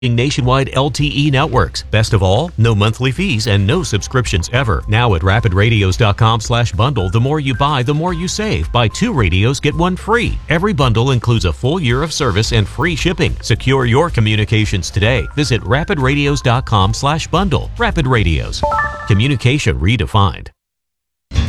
nationwide LTE networks. Best of all, no monthly fees and no subscriptions ever. Now at rapidradios.com/bundle, the more you buy, the more you save. Buy 2 radios, get 1 free. Every bundle includes a full year of service and free shipping. Secure your communications today. Visit rapidradios.com/bundle. Rapid Radios. Communication redefined.